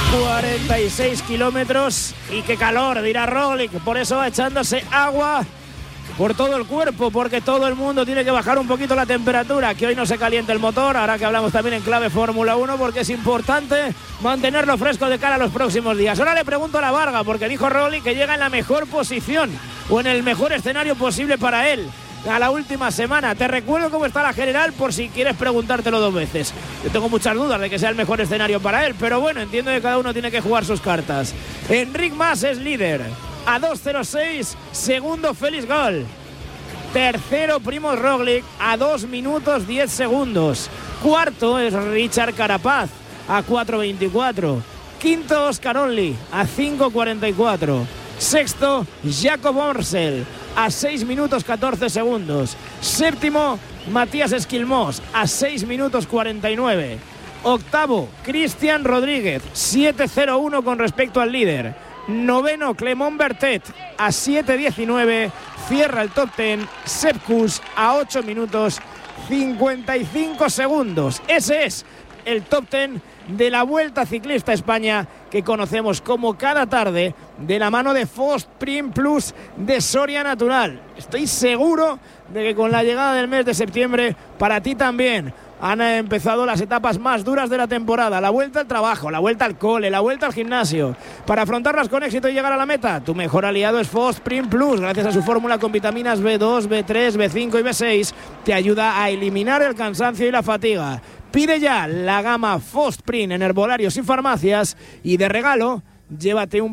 46 kilómetros y qué calor, dirá Roglic. Por eso va echándose agua por todo el cuerpo, porque todo el mundo tiene que bajar un poquito la temperatura, que hoy no se caliente el motor, ahora que hablamos también en clave Fórmula 1, porque es importante mantenerlo fresco de cara a los próximos días. Ahora le pregunto a la Varga, porque dijo Roglic que llega en la mejor posición o en el mejor escenario posible para él a la última semana. Te recuerdo cómo está la general por si quieres preguntártelo 2 veces. Yo tengo muchas dudas de que sea el mejor escenario para él, pero bueno, entiendo que cada uno tiene que jugar sus cartas. Enric Mas es líder a 2.06, segundo Félix Gall, tercero Primož Roglic a 2 minutos 10 segundos, cuarto es Richard Carapaz a 4.24, quinto Oscar Onley a 5.44, sexto Jakob Orsel a 6 minutos 14 segundos, séptimo Matías Esquilmós a 6 minutos 49, octavo Cristian Rodríguez 7.01 con respecto al líder, noveno Clement Bertet a 7.19, cierra el top 10 Sepp Kuss a 8 minutos 55 segundos. Ese es el top 10 de la Vuelta Ciclista a España que conocemos como cada tarde de la mano de Fostprint Plus de Soria Natural. Estoy seguro de que con la llegada del mes de septiembre para ti también han empezado las etapas más duras de la temporada, la vuelta al trabajo, la vuelta al cole, la vuelta al gimnasio. Para afrontarlas con éxito y llegar a la meta, tu mejor aliado es Fostprint Plus. Gracias a su fórmula con vitaminas B2, B3, B5 y B6, te ayuda a eliminar el cansancio y la fatiga. Pide ya la gama Fostprint en herbolarios y farmacias y de regalo, llévate un